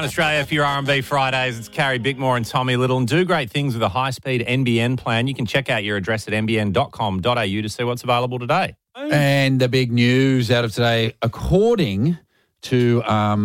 Australia for your R&B Fridays. It's Carrie Bickmore and Tommy Little, and do great things with a high-speed NBN plan. You can check out your address at nbn.com.au to see what's available today. And the big news out of today, according to,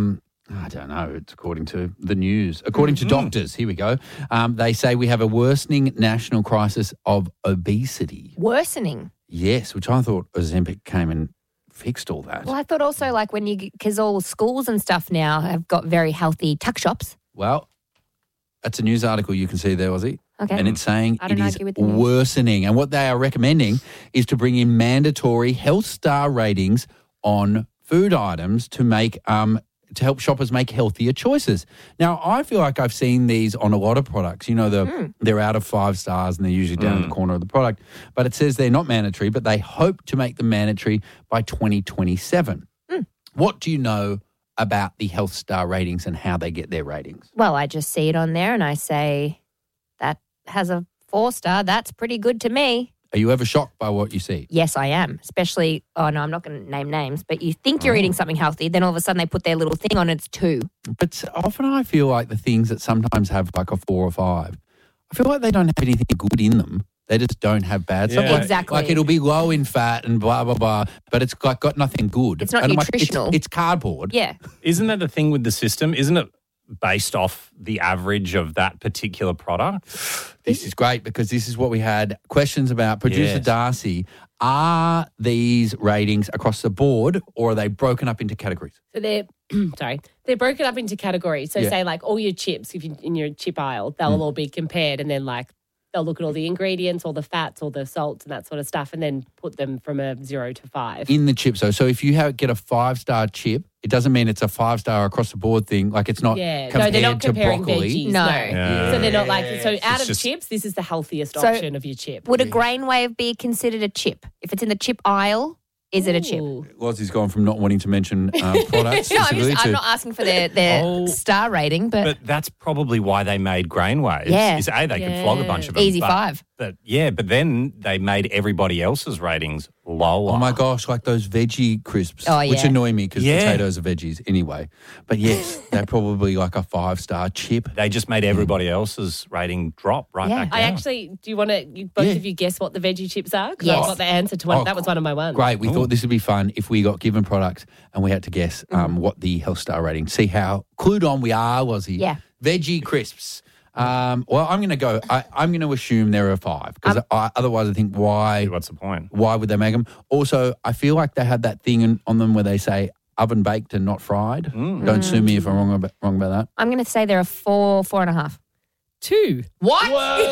I don't know, it's according to the news. According to doctors, here we go, they say we have a worsening national crisis of obesity. Worsening? Yes, which I thought Ozempic came and fixed all that. Well, I thought also like because all schools and stuff now have got very healthy tuck shops. Well, that's a news article you can see there, Ozzy. Okay. And it's saying I it don't is argue with the news. worsening. And what they are recommending is to bring in mandatory health star ratings on food items to make to help shoppers make healthier choices. Now, I feel like I've seen these on a lot of products. You know, they're out of 5 stars and they're usually down in the corner of the product. But it says they're not mandatory, but they hope to make them mandatory by 2027. What do you know about the health star ratings and how they get their ratings? Well, I just see it on there and I say, that has a 4-star. That's pretty good to me. Are you ever shocked by what you see? Yes, I am. Especially, oh no, I'm not going to name names, but you think you're eating something healthy, then all of a sudden they put their little thing on, it's 2. But often I feel like the things that sometimes have like a 4 or 5, I feel like they don't have anything good in them. They just don't have bad stuff. Yeah. Like, Exactly. Like it'll be low in fat and blah, blah, blah, but it's like got nothing good. It's not And I'm like, nutritional. it's cardboard. Yeah. Isn't that the thing with the system? Isn't it based off the average of that particular product? This is great because this is what we had questions about. Producer Yes. Darcy, are these ratings across the board or are they broken up into categories? So they're they're broken up into categories. So Yeah. say like all your chips, if you in your chip aisle, they'll all be compared, and then like they'll look at all the ingredients, all the fats, all the salts, and that sort of stuff, and then put them from a 0 to 5. In the chip, so if you get a 5-star chip, it doesn't mean it's a 5-star across the board thing. Like it's not Yeah, no, compared they're not to comparing broccoli. veggies. No. Yeah. So they're not like, so out of just- chips, this is the healthiest So option of your chip. Would a grain wave be considered a chip? If it's in the chip aisle, is it a chip? Ooh. Lozzie's gone from not wanting to mention products No, I'm specifically I'm to not asking for their Oh. star rating, But that's probably why they made grain waves. Yeah. Is A, they could flog a bunch of them. Easy but, 5. But then they made everybody else's ratings lower. oh my gosh, like those veggie crisps, Oh, which yeah. annoy me because Yeah. potatoes are veggies anyway. But yes, they're probably like a 5-star chip. They just made everybody else's rating drop right Yeah. back I down. actually, do you want to, both Yeah. of you guess what the veggie chips are? Because Yes. I've got the answer to one. Oh, That was one of my ones. Great. We thought this would be fun if we got given products and we had to guess what the health star rating. See how clued on we are, Lozzie. Yeah. Veggie crisps. Well, I'm going to go. I'm going to assume there are 5 because otherwise I think why What's the point? would they make them? Also, I feel like they had that thing on them where they say oven baked and not fried. Don't sue me if I'm wrong about that. I'm going to say there are 4.5. 2. What?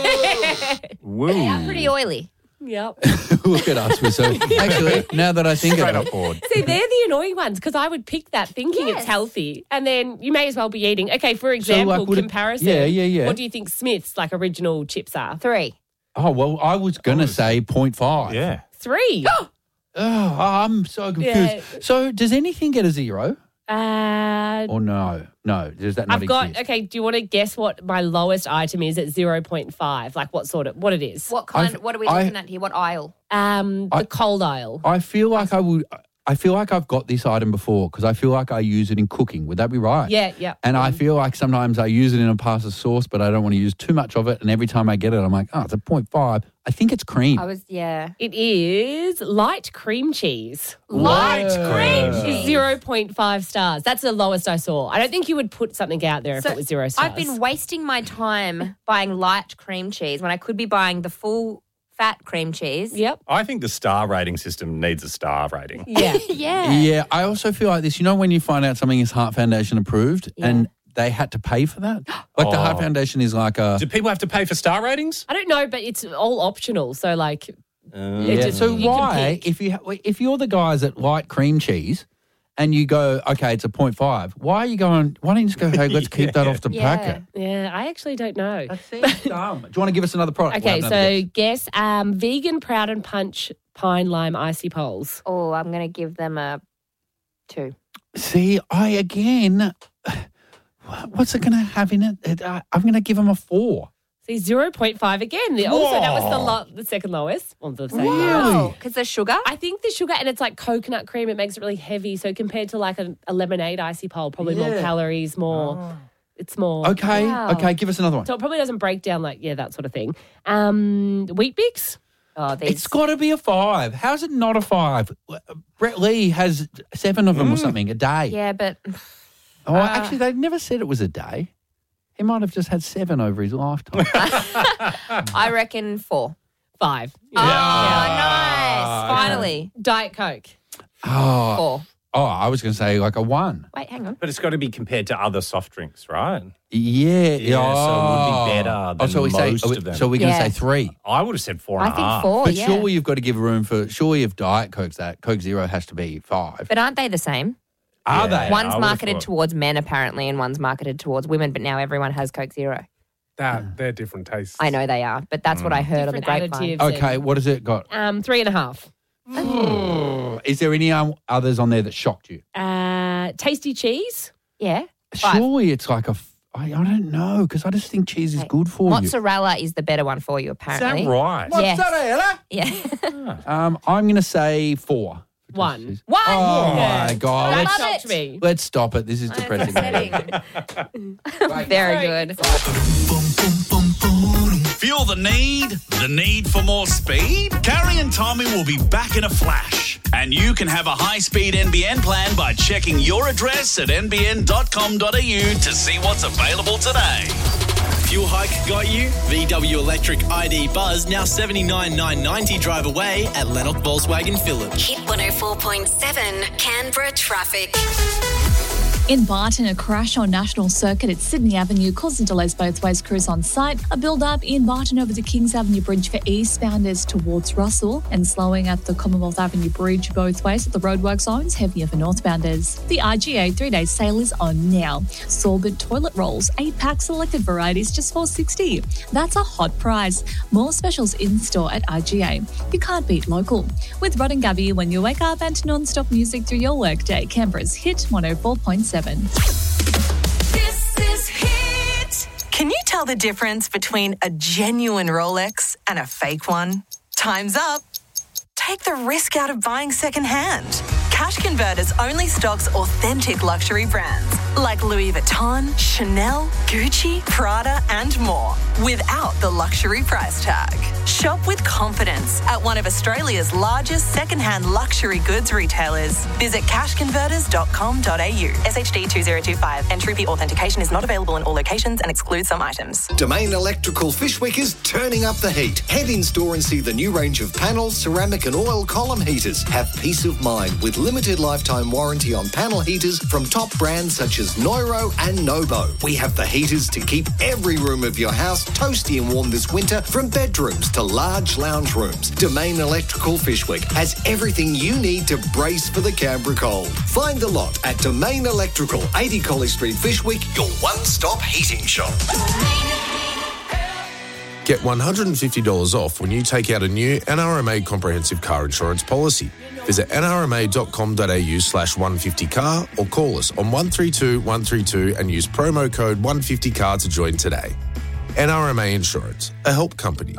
Woo. They are pretty oily. Yep. Look at us. We're so actually now that I think Straight of up it, board. See, they're the annoying ones because I would pick that thinking Yes. it's healthy, and then you may as well be eating. Okay, for example, would it- comparison. Yeah. What do you think Smith's like original chips are? 3. oh well, I was going to say 0.5. Yeah. 3. Oh, I'm so confused. Yeah. So does anything get a 0 Uh, or no? No, does that not I've got. exist? Okay, do you want to guess what my lowest item is at 0.5? Like what it is? What kind? I've- What are we I- looking at here? What aisle? The cold aisle. I feel like I feel like I've got this item before because I feel like I use it in cooking. Would that be right? Yeah. And I feel like sometimes I use it in a pasta sauce, but I don't want to use too much of it. And every time I get it, I'm like, oh, it's a 0.5. I think it's cream. It is light cream cheese. Light cream. Is 0.5 stars. That's the lowest I saw. I don't think you would put something out there if it was 0 stars. I've been wasting my time buying light cream cheese when I could be buying the full fat cream cheese. Yep. I think the star rating system needs a star rating. Yeah. Yeah. Yeah, I also feel like this. You know when you find out something is Heart Foundation approved Yeah. and they had to pay for that? Like the Heart Oh. Foundation is like a... Do people have to pay for star ratings? I don't know, but it's all optional. So like, Yeah, just- so you can why, pick. if you're the guys at light cream cheese and you go, okay, it's a 0.5, why are you going, why don't you just go, hey, let's keep that off the Yeah. packet? yeah, I actually don't know. That seems dumb. Do you want to give us another product? Okay, We'll have another so guess vegan Proud and Punch pine lime icy poles. Oh, I'm going to give them a 2. guess. See, what's it going to have in it? I'm going to give them a 4. See, 0.5 again. Also, that was the second lowest. Well, the second Really? lowest. Because the sugar? I think the sugar, and it's like coconut cream, it makes it really heavy. So compared to like a lemonade icy pole, probably more Yeah. calories, more. It's more. Okay, Wow. okay, give us another one. So it probably doesn't break down like, that sort of thing. Wheat Bix? Oh, these. It's got to be a 5. How's it not a 5? Brett Lee has 7 of them or something a day. Yeah, but Oh, actually, they never said it was a day. He might have just had 7 over his lifetime. I reckon 4. 5. Oh, nice. Finally. Diet Coke. Oh, 4. I was going to say like a 1. Wait, hang on. But it's got to be compared to other soft drinks, right? Yeah. Yeah, so it would be better than so we say, most of them. So we're going to Yeah. say 3. I would have said 4 and I a think half. 4, But yeah. surely you've got to give room for, surely if Diet Coke's that, Coke Zero has to be 5. But aren't they the same? Are Yeah. they? One's I would've marketed thought. towards men, apparently, and one's marketed towards women, but now everyone has Coke Zero. They're different tastes. I know they are, but that's what I heard on the Different grapevine. additives. Okay, what has it got? 3.5. Is there any others on there that shocked you? Tasty cheese. Yeah. 5. Surely it's like I don't know, because I just think cheese is Okay. good for you. Mozzarella is the better one for you, Is apparently. that right? Yes. Mozzarella? Yeah. I'm going to say 4. 1. One. Oh, Yeah. my God. I That love shocked it. me. Let's stop it. This is depressing. Very good. Feel the need for more speed? Carrie and Tommy will be back in a flash. And you can have a high-speed NBN plan by checking your address at nbn.com.au to see what's available today. Fuel hike got you? VW Electric ID Buzz now $79,990 drive away at Lennox Volkswagen Phillip. Hit 104.7 Canberra traffic. In Barton, a crash on National Circuit at Sydney Avenue causing delays both ways. Crews on site. A build-up in Barton over the Kings Avenue Bridge for eastbounders towards Russell, and slowing at the Commonwealth Avenue Bridge both ways at the roadwork zones, heavier for northbounders. The IGA 3-day sale is on now. Sorbent toilet rolls, 8-pack selected varieties, just $4.60. That's a hot price. More specials in store at IGA. You can't beat local. With Rod and Gabby, when you wake up and non-stop music through your workday. Canberra's Hit 104.7. This is Hit. Can you tell the difference between a genuine Rolex and a fake one? Time's up. Take the risk out of buying secondhand. Cash Converters only stocks authentic luxury brands like Louis Vuitton, Chanel, Gucci, Prada, and more without the luxury price tag. Shop with confidence at one of Australia's largest secondhand luxury goods retailers. Visit cashconverters.com.au. SHD 2025. Entropy authentication is not available in all locations and excludes some items. Domain Electrical Fishwick is turning up the heat. Head in store and see the new range of panels, ceramic and oil column heaters. Have peace of mind with limited lifetime warranty on panel heaters from top brands such as Neuro and Nobo. We have the heaters to keep every room of your house toasty and warm this winter, from bedrooms to large lounge rooms. Domain Electrical Fishwick has everything you need to brace for the Canberra cold. Find the lot at Domain Electrical, 80 College Street, Fishwick, your one-stop heating shop. Get $150 off when you take out a new NRMA comprehensive car insurance policy. Visit nrma.com.au/150car or call us on 132 132 and use promo code 150car to join today. NRMA Insurance, a help company.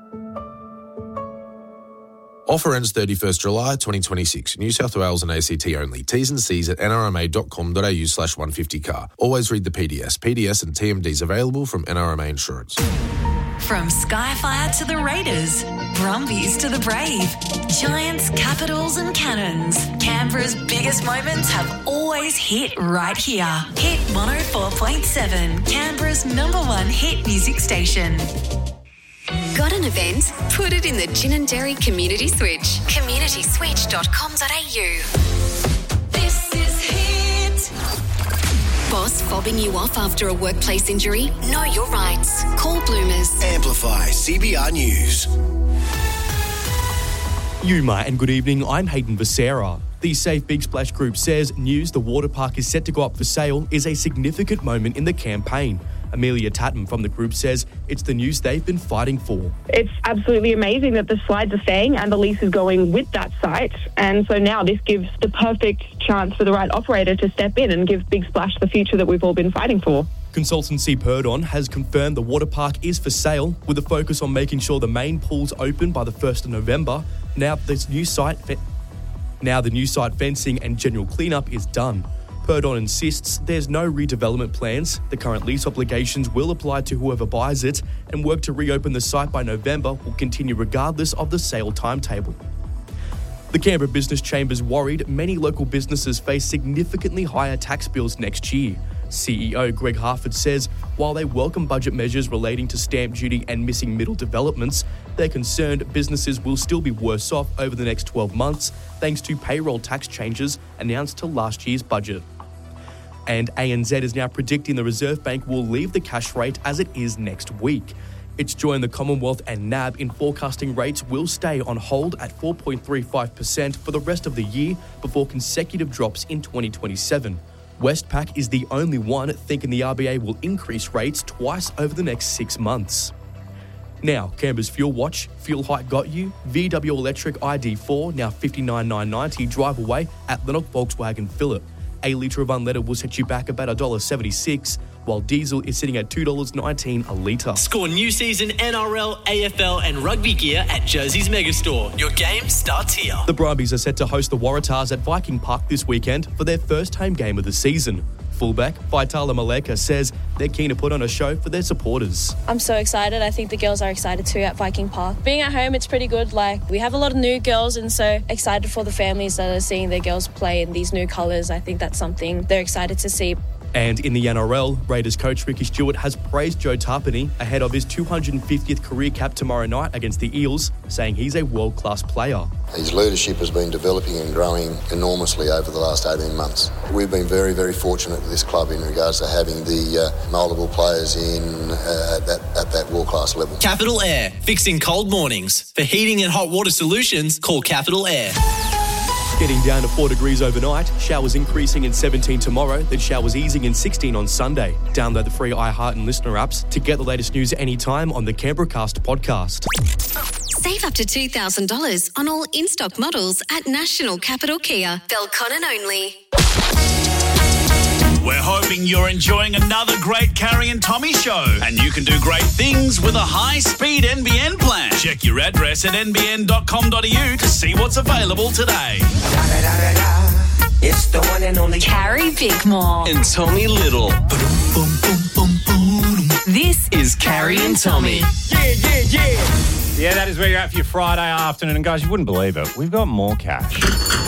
Offer ends 31st July 2026. New South Wales and ACT only. T's and C's at nrma.com.au/150car. Always read the PDS. PDS and TMDs available from NRMA Insurance. From Skyfire to the Raiders, Brumbies to the Brave, Giants, Capitals and Cannons, Canberra's biggest moments have always hit right here. Hit 104.7, Canberra's #1 hit music station. Got an event? Put it in the Gin and Dairy Community Switch. communityswitch.com.au. This is Hit. Boss fobbing you off after a workplace injury? Know your rights. Call Bloomers. Amplify CBR News. Yuma and good evening, I'm Hayden Becerra. The Safe Big Splash Group says news the water park is set to go up for sale is a significant moment in the campaign. Amelia Tatton from the group says it's the news they've been fighting for. It's absolutely amazing that the slides are staying and the lease is going with that site. And so now this gives the perfect chance for the right operator to step in and give Big Splash the future that we've all been fighting for. Consultancy Purdon has confirmed the water park is for sale, with a focus on making sure the main pool's open by the 1st of November. Now the new site fencing and general cleanup is done. Purdon insists there's no redevelopment plans. The current lease obligations will apply to whoever buys it, and work to reopen the site by November will continue regardless of the sale timetable. The Canberra Business Chamber's worried many local businesses face significantly higher tax bills next year. CEO Greg Harford says while they welcome budget measures relating to stamp duty and missing middle developments, they're concerned businesses will still be worse off over the next 12 months thanks to payroll tax changes announced to last year's budget. And ANZ is now predicting the Reserve Bank will leave the cash rate as it is next week. It's joined the Commonwealth and NAB in forecasting rates will stay on hold at 4.35% for the rest of the year before consecutive drops in 2027. Westpac is the only one thinking the RBA will increase rates twice over the next 6 months. Now, Canberra's Fuel Watch. Fuel hike got you. VW Electric ID4, now $59,990, drive away at Lennox Volkswagen Phillip. A litre of unleaded will set you back about $1.76, while diesel is sitting at $2.19 a litre. Score new season NRL, AFL and rugby gear at Jersey's Megastore. Your game starts here. The Brumbies are set to host the Waratahs at Viking Park this weekend for their first home game of the season. Fullback Vaitala Maleka says they're keen to put on a show for their supporters. I'm so excited. I think the girls are excited too at Viking Park. Being at home, it's pretty good. We have a lot of new girls and so excited for the families that are seeing their girls play in these new colours. I think that's something they're excited to see. And in the NRL, Raiders coach Ricky Stewart has praised Joe Tarpany ahead of his 250th career cap tomorrow night against the Eels, saying he's a world-class player. His leadership has been developing and growing enormously over the last 18 months. We've been very, very fortunate with this club in regards to having the multiple players in at that world-class level. Capital Air, fixing cold mornings. For heating and hot water solutions, call Capital Air. Getting down to 4 degrees overnight, showers increasing in 17 tomorrow, then showers easing in 16 on Sunday. Download the free iHeart and Listener apps to get the latest news anytime on the Canberracast podcast. Save up to $2,000 on all in-stock models at National Capital Kia. Belconnen only. We're hoping you're enjoying another great Carrie and Tommy show. And you can do great things with a high-speed NBN plan. Check your address at nbn.com.au to see what's available today. It's the one and only Carrie Bickmore And Tommy Little. This is Carrie and Tommy. Yeah, that is where you're at for your Friday afternoon. And guys, you wouldn't believe it. We've got more cash.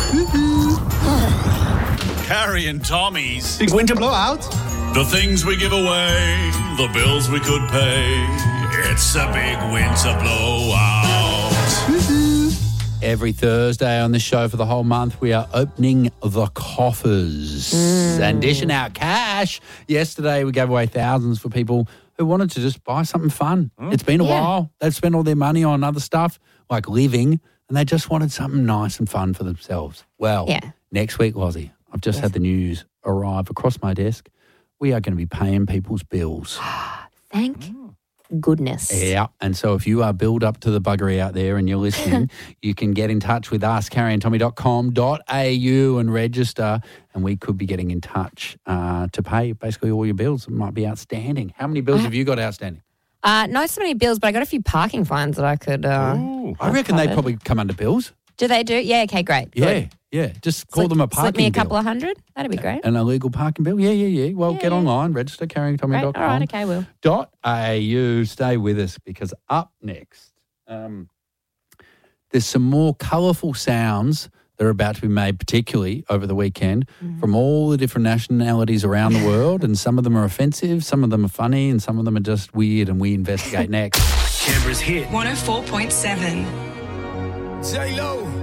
Carrie and Tommy's Big winter blowout. The things we give away, the bills we could pay. It's a big winter blowout. Every Thursday on the show for the whole month, we are opening the coffers and dishing out cash. Yesterday, we gave away thousands for people who wanted to just buy something fun. It's been a while. They've spent all their money on other stuff like living, and they just wanted something nice and fun for themselves. Well, next week, Lozzie, I've just had the news arrive across my desk. We are going to be paying people's bills. Thank goodness. Yeah, and so if you are billed up to the buggery out there and you're listening, you can get in touch with us, carrieandtommy.com.au and register, and we could be getting in touch to pay basically all your bills that might be outstanding. How many bills have you got outstanding? Not so many bills, but I got a few parking fines that I could. I reckon they probably come under bills. Do they do? Yeah, okay, great. Yeah, yeah. Just call them a parking bill. Slip me a couple of $100. That'd be great. An illegal parking bill? Yeah. Well, get online, register, carrieandtommy.com. All right, okay, will. .au. Stay with us because up next, there's some more colourful sounds that are about to be made, particularly over the weekend, from all the different nationalities around the world. And some of them are offensive, some of them are funny, and some of them are just weird, and we investigate next. Canberra's hit 104.7. J-Lo.